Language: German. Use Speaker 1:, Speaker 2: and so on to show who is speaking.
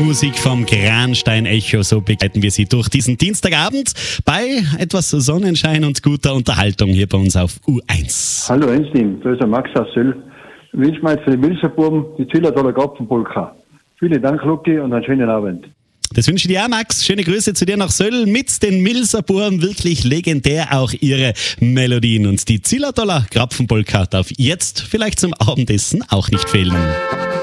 Speaker 1: Musik vom Granstein Echo, so begleiten wir Sie durch diesen Dienstagabend bei etwas Sonnenschein und guter Unterhaltung hier bei uns auf U1.
Speaker 2: Hallo Einstein, da ist der Max aus Söll. Ich wünsche mir jetzt für die Milserbuben die Zillertaler Krapfenpolka. Vielen Dank, Lucky, und einen schönen Abend.
Speaker 1: Das wünsche ich dir auch, Max. Schöne Grüße zu dir nach Söll mit den Milserbuben. Wirklich legendär auch ihre Melodien. Und die Zillertaler Krapfenpolka darf jetzt vielleicht zum Abendessen auch nicht fehlen.